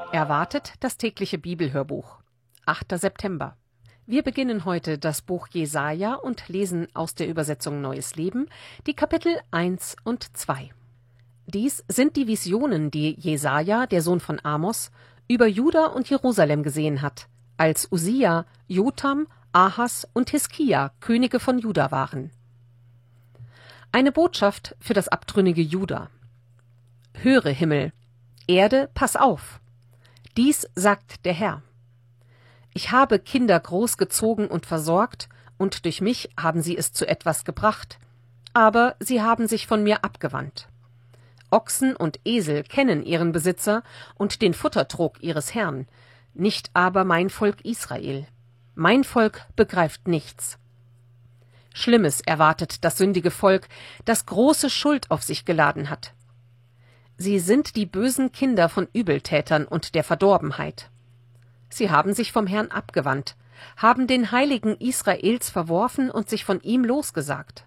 Erwartet das tägliche Bibelhörbuch. 8. September. Wir beginnen heute das Buch Jesaja und lesen aus der Übersetzung Neues Leben die Kapitel 1 und 2. Dies sind die Visionen, die Jesaja, der Sohn von Amos, über Juda und Jerusalem gesehen hat, als Usia, Jotham, Ahas und Hiskia Könige von Juda waren. Eine Botschaft für das abtrünnige Juda. Höre, Himmel, Erde, pass auf! Dies sagt der Herr. Ich habe Kinder großgezogen und versorgt, und durch mich haben sie es zu etwas gebracht, aber sie haben sich von mir abgewandt. Ochsen und Esel kennen ihren Besitzer und den Futtertrog ihres Herrn, nicht aber mein Volk Israel. Mein Volk begreift nichts. Schlimmes erwartet das sündige Volk, das große Schuld auf sich geladen hat. Sie sind die bösen Kinder von Übeltätern und der Verdorbenheit. Sie haben sich vom Herrn abgewandt, haben den Heiligen Israels verworfen und sich von ihm losgesagt.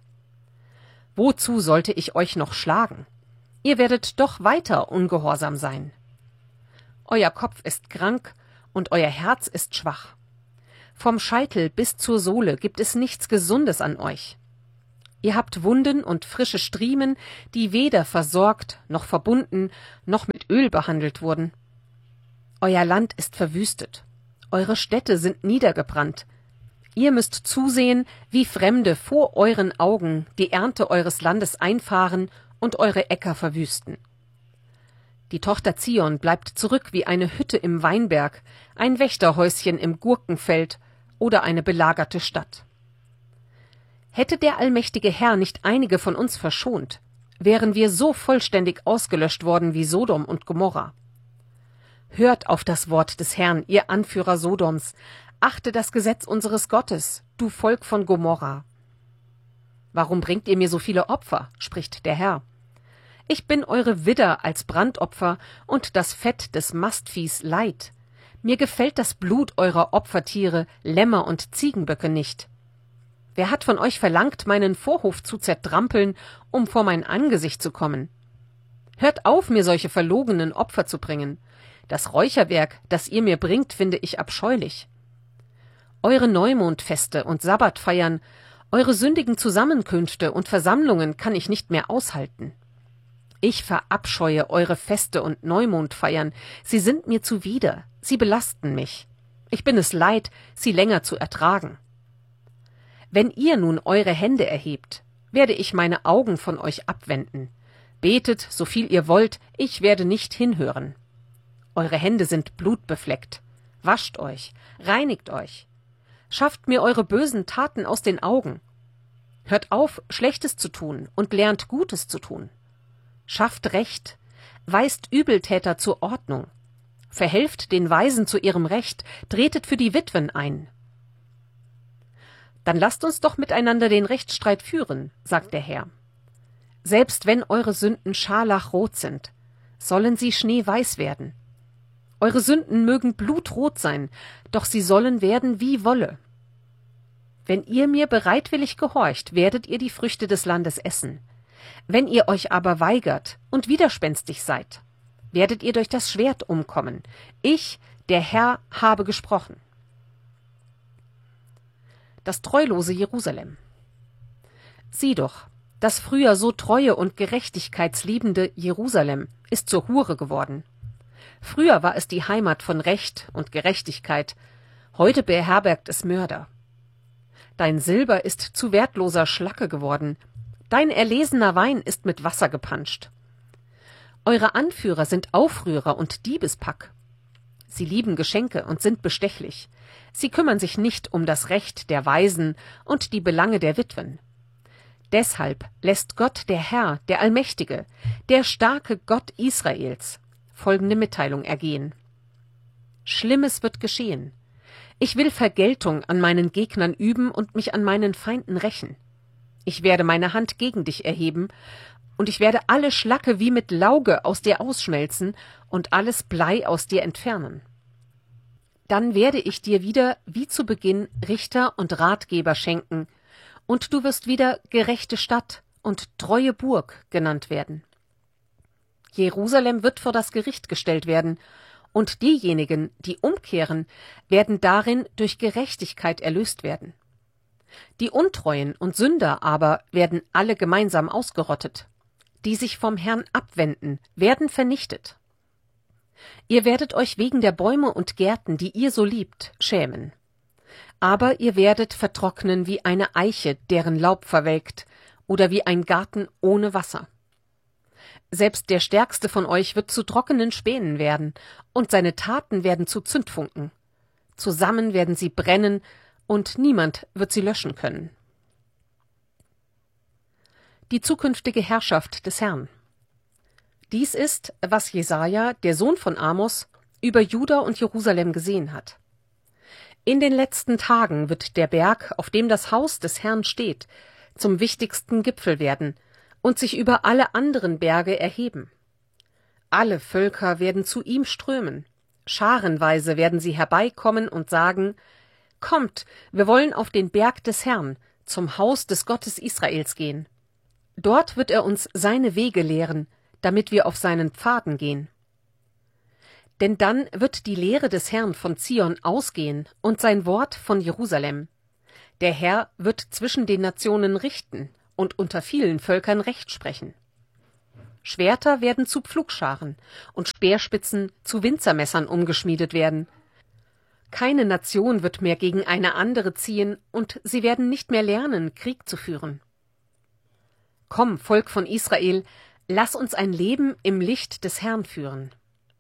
Wozu sollte ich euch noch schlagen? Ihr werdet doch weiter ungehorsam sein. Euer Kopf ist krank und euer Herz ist schwach. Vom Scheitel bis zur Sohle gibt es nichts Gesundes an euch. Ihr habt Wunden und frische Striemen, die weder versorgt, noch verbunden, noch mit Öl behandelt wurden. Euer Land ist verwüstet. Eure Städte sind niedergebrannt. Ihr müsst zusehen, wie Fremde vor euren Augen die Ernte eures Landes einfahren und eure Äcker verwüsten. Die Tochter Zion bleibt zurück wie eine Hütte im Weinberg, ein Wächterhäuschen im Gurkenfeld oder eine belagerte Stadt. Hätte der allmächtige Herr nicht einige von uns verschont, wären wir so vollständig ausgelöscht worden wie Sodom und Gomorra. Hört auf das Wort des Herrn, ihr Anführer Sodoms, achte das Gesetz unseres Gottes, du Volk von Gomorra. Warum bringt ihr mir so viele Opfer, spricht der Herr. Ich bin eure Widder als Brandopfer und das Fett des Mastviehs Leid. Mir gefällt das Blut eurer Opfertiere, Lämmer und Ziegenböcke nicht. Wer hat von euch verlangt, meinen Vorhof zu zertrampeln, um vor mein Angesicht zu kommen? Hört auf, mir solche verlogenen Opfer zu bringen. Das Räucherwerk, das ihr mir bringt, finde ich abscheulich. Eure Neumondfeste und Sabbatfeiern, eure sündigen Zusammenkünfte und Versammlungen kann ich nicht mehr aushalten. Ich verabscheue eure Feste und Neumondfeiern, sie sind mir zuwider, sie belasten mich. Ich bin es leid, sie länger zu ertragen. Wenn ihr nun eure Hände erhebt, werde ich meine Augen von euch abwenden. Betet, so viel ihr wollt, ich werde nicht hinhören. Eure Hände sind blutbefleckt. Wascht euch, reinigt euch. Schafft mir eure bösen Taten aus den Augen. Hört auf, Schlechtes zu tun und lernt Gutes zu tun. Schafft Recht, weist Übeltäter zur Ordnung. Verhelft den Weisen zu ihrem Recht, tretet für die Witwen ein. Dann lasst uns doch miteinander den Rechtsstreit führen, sagt der Herr. Selbst wenn eure Sünden scharlachrot sind, sollen sie schneeweiß werden. Eure Sünden mögen blutrot sein, doch sie sollen werden wie Wolle. Wenn ihr mir bereitwillig gehorcht, werdet ihr die Früchte des Landes essen. Wenn ihr euch aber weigert und widerspenstig seid, werdet ihr durch das Schwert umkommen. Ich, der Herr, habe gesprochen. Das treulose Jerusalem. Sieh doch, das früher so treue und gerechtigkeitsliebende Jerusalem ist zur Hure geworden. Früher war es die Heimat von Recht und Gerechtigkeit, heute beherbergt es Mörder. Dein Silber ist zu wertloser Schlacke geworden, dein erlesener Wein ist mit Wasser gepanscht. Eure Anführer sind Aufrührer und Diebespack. Sie lieben Geschenke und sind bestechlich. Sie kümmern sich nicht um das Recht der Waisen und die Belange der Witwen. Deshalb lässt Gott, der Herr, der Allmächtige, der starke Gott Israels, folgende Mitteilung ergehen. Schlimmes wird geschehen. Ich will Vergeltung an meinen Gegnern üben und mich an meinen Feinden rächen. Ich werde meine Hand gegen dich erheben, und ich werde alle Schlacke wie mit Lauge aus dir ausschmelzen und alles Blei aus dir entfernen. Dann werde ich dir wieder, wie zu Beginn, Richter und Ratgeber schenken, und du wirst wieder gerechte Stadt und treue Burg genannt werden. Jerusalem wird vor das Gericht gestellt werden, und diejenigen, die umkehren, werden darin durch Gerechtigkeit erlöst werden. Die Untreuen und Sünder aber werden alle gemeinsam ausgerottet. Die sich vom Herrn abwenden, werden vernichtet. Ihr werdet euch wegen der Bäume und Gärten, die ihr so liebt, schämen. Aber ihr werdet vertrocknen wie eine Eiche, deren Laub verwelkt, oder wie ein Garten ohne Wasser. Selbst der Stärkste von euch wird zu trockenen Spänen werden, und seine Taten werden zu Zündfunken. Zusammen werden sie brennen, und niemand wird sie löschen können. Die zukünftige Herrschaft des Herrn. Dies ist, was Jesaja, der Sohn von Amos, über Juda und Jerusalem gesehen hat. In den letzten Tagen wird der Berg, auf dem das Haus des Herrn steht, zum wichtigsten Gipfel werden und sich über alle anderen Berge erheben. Alle Völker werden zu ihm strömen. Scharenweise werden sie herbeikommen und sagen: Kommt, wir wollen auf den Berg des Herrn, zum Haus des Gottes Israels gehen. Dort wird er uns seine Wege lehren, damit wir auf seinen Pfaden gehen. Denn dann wird die Lehre des Herrn von Zion ausgehen und sein Wort von Jerusalem. Der Herr wird zwischen den Nationen richten und unter vielen Völkern Recht sprechen. Schwerter werden zu Pflugscharen und Speerspitzen zu Winzermessern umgeschmiedet werden. Keine Nation wird mehr gegen eine andere ziehen, und sie werden nicht mehr lernen, Krieg zu führen. Komm, Volk von Israel, lass uns ein Leben im Licht des Herrn führen.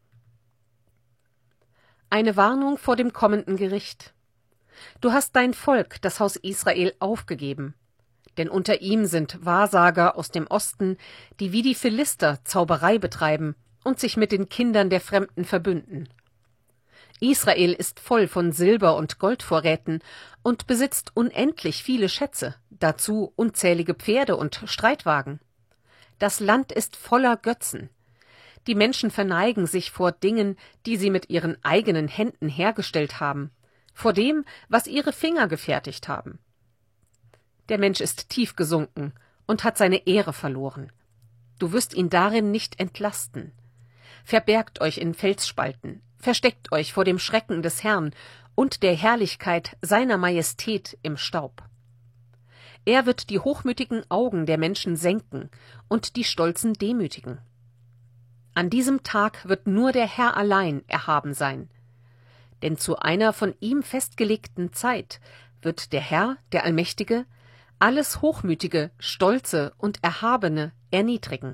Eine Warnung vor dem kommenden Gericht. Du hast dein Volk, das Haus Israel, aufgegeben. Denn unter ihm sind Wahrsager aus dem Osten, die wie die Philister Zauberei betreiben und sich mit den Kindern der Fremden verbünden. Israel ist voll von Silber- und Goldvorräten und besitzt unendlich viele Schätze, dazu unzählige Pferde und Streitwagen. Das Land ist voller Götzen. Die Menschen verneigen sich vor Dingen, die sie mit ihren eigenen Händen hergestellt haben, vor dem, was ihre Finger gefertigt haben. Der Mensch ist tief gesunken und hat seine Ehre verloren. Du wirst ihn darin nicht entlasten. Verbergt euch in Felsspalten, versteckt euch vor dem Schrecken des Herrn und der Herrlichkeit seiner Majestät im Staub. Er wird die hochmütigen Augen der Menschen senken und die Stolzen demütigen. An diesem Tag wird nur der Herr allein erhaben sein. Denn zu einer von ihm festgelegten Zeit wird der Herr, der Allmächtige, alles Hochmütige, Stolze und Erhabene erniedrigen.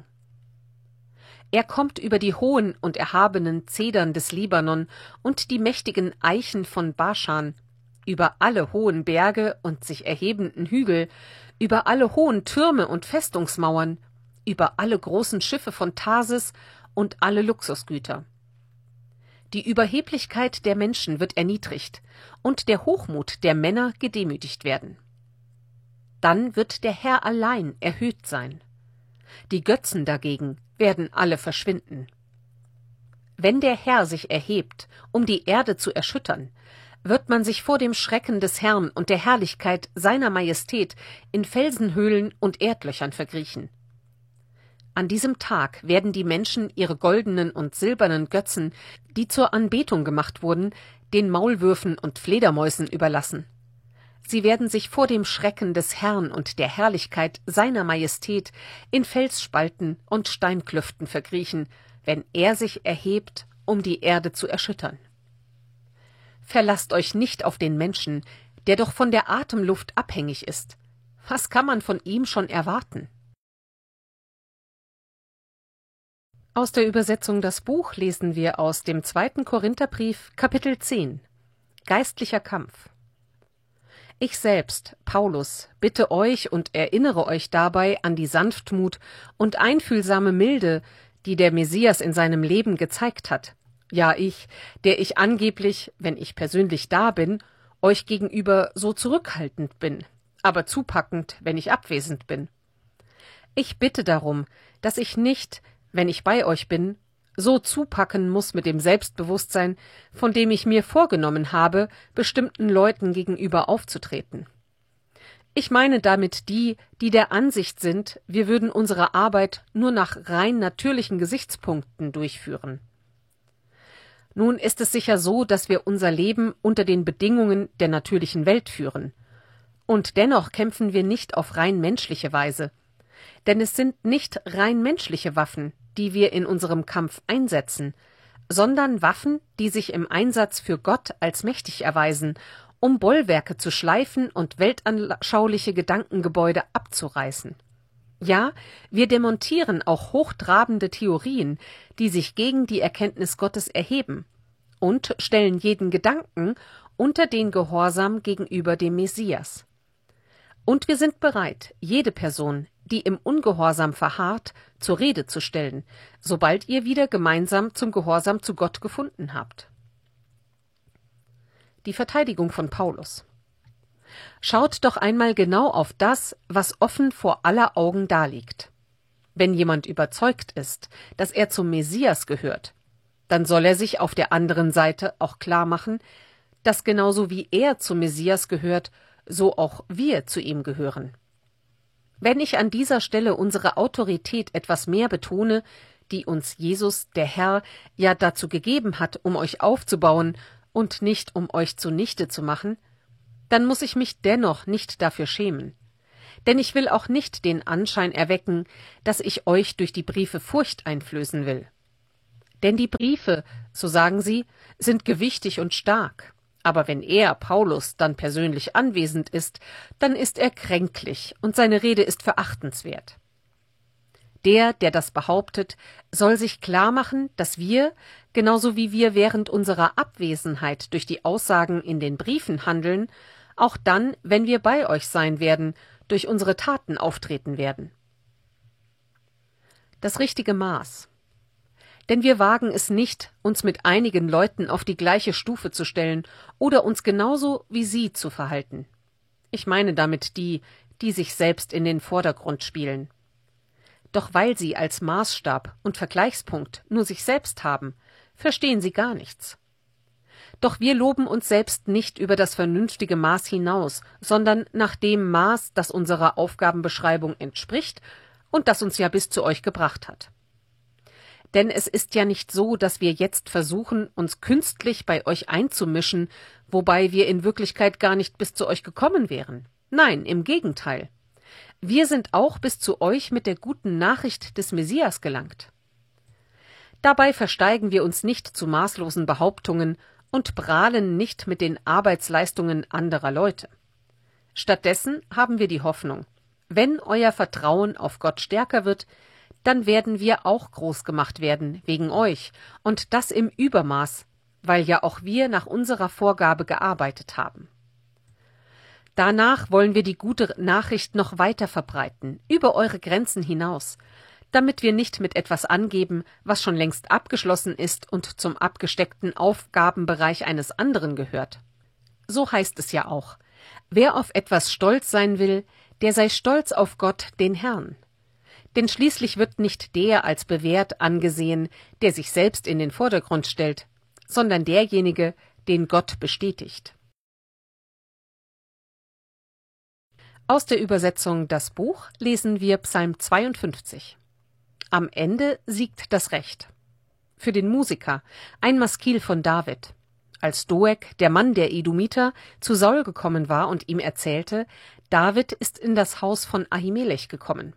Er kommt über die hohen und erhabenen Zedern des Libanon und die mächtigen Eichen von Baschan, über alle hohen Berge und sich erhebenden Hügel, über alle hohen Türme und Festungsmauern, über alle großen Schiffe von Tarsis und alle Luxusgüter. Die Überheblichkeit der Menschen wird erniedrigt und der Hochmut der Männer gedemütigt werden. Dann wird der Herr allein erhöht sein. Die Götzen dagegen werden alle verschwinden. Wenn der Herr sich erhebt, um die Erde zu erschüttern, wird man sich vor dem Schrecken des Herrn und der Herrlichkeit seiner Majestät in Felsenhöhlen und Erdlöchern verkriechen. An diesem Tag werden die Menschen ihre goldenen und silbernen Götzen, die zur Anbetung gemacht wurden, den Maulwürfen und Fledermäusen überlassen. Sie werden sich vor dem Schrecken des Herrn und der Herrlichkeit seiner Majestät in Felsspalten und Steinklüften verkriechen, wenn er sich erhebt, um die Erde zu erschüttern. Verlasst euch nicht auf den Menschen, der doch von der Atemluft abhängig ist. Was kann man von ihm schon erwarten? Aus der Übersetzung Das Buch lesen wir aus dem 2. Korintherbrief, Kapitel 10. Geistlicher Kampf. Ich selbst, Paulus, bitte euch und erinnere euch dabei an die Sanftmut und einfühlsame Milde, die der Messias in seinem Leben gezeigt hat. Ja, ich, der ich angeblich, wenn ich persönlich da bin, euch gegenüber so zurückhaltend bin, aber zupackend, wenn ich abwesend bin. Ich bitte darum, dass ich nicht, wenn ich bei euch bin, so zupacken muss mit dem Selbstbewusstsein, von dem ich mir vorgenommen habe, bestimmten Leuten gegenüber aufzutreten. Ich meine damit die, die der Ansicht sind, wir würden unsere Arbeit nur nach rein natürlichen Gesichtspunkten durchführen. Nun ist es sicher so, dass wir unser Leben unter den Bedingungen der natürlichen Welt führen. Und dennoch kämpfen wir nicht auf rein menschliche Weise. Denn es sind nicht rein menschliche Waffen, die wir in unserem Kampf einsetzen, sondern Waffen, die sich im Einsatz für Gott als mächtig erweisen, um Bollwerke zu schleifen und weltanschauliche Gedankengebäude abzureißen. Ja, wir demontieren auch hochtrabende Theorien, die sich gegen die Erkenntnis Gottes erheben, und stellen jeden Gedanken unter den Gehorsam gegenüber dem Messias. Und wir sind bereit, jede Person, die im Ungehorsam verharrt, zur Rede zu stellen, sobald ihr wieder gemeinsam zum Gehorsam zu Gott gefunden habt. Die Verteidigung von Paulus. Schaut doch einmal genau auf das, was offen vor aller Augen daliegt. Wenn jemand überzeugt ist, dass er zum Messias gehört, dann soll er sich auf der anderen Seite auch klar machen, dass genauso wie er zum Messias gehört, so auch wir zu ihm gehören. Wenn ich an dieser Stelle unsere Autorität etwas mehr betone, die uns Jesus, der Herr, ja dazu gegeben hat, um euch aufzubauen und nicht um euch zunichte zu machen, dann muss ich mich dennoch nicht dafür schämen. Denn ich will auch nicht den Anschein erwecken, dass ich euch durch die Briefe Furcht einflößen will. Denn die Briefe, so sagen sie, sind gewichtig und stark. Aber wenn er, Paulus, dann persönlich anwesend ist, dann ist er kränklich und seine Rede ist verachtenswert. Der das behauptet, soll sich klar machen, dass wir, genauso wie wir während unserer Abwesenheit durch die Aussagen in den Briefen handeln, auch dann, wenn wir bei euch sein werden, durch unsere Taten auftreten werden. Das richtige Maß. Denn wir wagen es nicht, uns mit einigen Leuten auf die gleiche Stufe zu stellen oder uns genauso wie sie zu verhalten. Ich meine damit die sich selbst in den Vordergrund spielen. Doch weil sie als Maßstab und Vergleichspunkt nur sich selbst haben, verstehen sie gar nichts. Doch wir loben uns selbst nicht über das vernünftige Maß hinaus, sondern nach dem Maß, das unserer Aufgabenbeschreibung entspricht und das uns ja bis zu euch gebracht hat. Denn es ist ja nicht so, dass wir jetzt versuchen, uns künstlich bei euch einzumischen, wobei wir in Wirklichkeit gar nicht bis zu euch gekommen wären. Nein, im Gegenteil. Wir sind auch bis zu euch mit der guten Nachricht des Messias gelangt. Dabei versteigen wir uns nicht zu maßlosen Behauptungen und prahlen nicht mit den Arbeitsleistungen anderer Leute. Stattdessen haben wir die Hoffnung, wenn euer Vertrauen auf Gott stärker wird, dann werden wir auch groß gemacht werden wegen euch, und das im Übermaß, weil ja auch wir nach unserer Vorgabe gearbeitet haben. Danach wollen wir die gute Nachricht noch weiter verbreiten, über eure Grenzen hinaus, damit wir nicht mit etwas angeben, was schon längst abgeschlossen ist und zum abgesteckten Aufgabenbereich eines anderen gehört. So heißt es ja auch, wer auf etwas stolz sein will, der sei stolz auf Gott, den Herrn. Denn schließlich wird nicht der als bewährt angesehen, der sich selbst in den Vordergrund stellt, sondern derjenige, den Gott bestätigt. Aus der Übersetzung Das Buch lesen wir Psalm 52. Am Ende siegt das Recht. Für den Musiker ein Maskil von David. Als Doeg, der Mann der Edomiter, zu Saul gekommen war und ihm erzählte, David ist in das Haus von Ahimelech gekommen.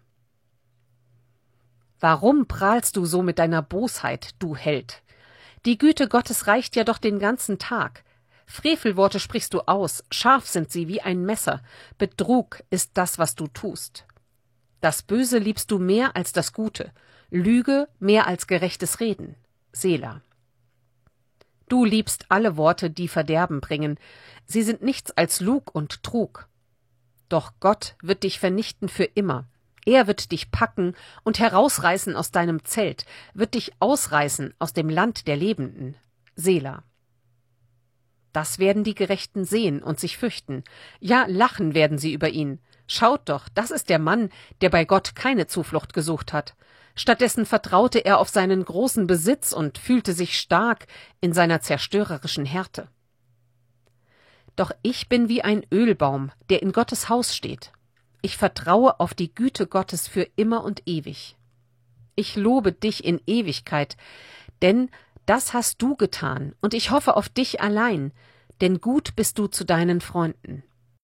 Warum prahlst du so mit deiner Bosheit, du Held? Die Güte Gottes reicht ja doch den ganzen Tag. Frevelworte sprichst du aus, scharf sind sie wie ein Messer. Betrug ist das, was du tust. Das Böse liebst du mehr als das Gute, Lüge mehr als gerechtes Reden. Selah. Du liebst alle Worte, die Verderben bringen. Sie sind nichts als Lug und Trug. Doch Gott wird dich vernichten für immer. Er wird dich packen und herausreißen aus deinem Zelt, wird dich ausreißen aus dem Land der Lebenden. Selah. Das werden die Gerechten sehen und sich fürchten. Ja, lachen werden sie über ihn. Schaut doch, das ist der Mann, der bei Gott keine Zuflucht gesucht hat. Stattdessen vertraute er auf seinen großen Besitz und fühlte sich stark in seiner zerstörerischen Härte. Doch ich bin wie ein Ölbaum, der in Gottes Haus steht. Ich vertraue auf die Güte Gottes für immer und ewig. Ich lobe dich in Ewigkeit, denn Das hast du getan, und ich hoffe auf dich allein, denn gut bist du zu deinen Freunden.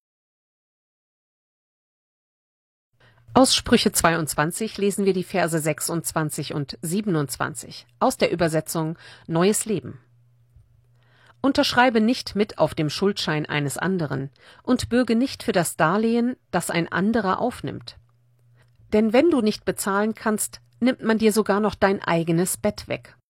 Aus Sprüche 22 lesen wir die Verse 26 und 27 aus der Übersetzung Neues Leben. Unterschreibe nicht mit auf dem Schuldschein eines anderen und bürge nicht für das Darlehen, das ein anderer aufnimmt. Denn wenn du nicht bezahlen kannst, nimmt man dir sogar noch dein eigenes Bett weg.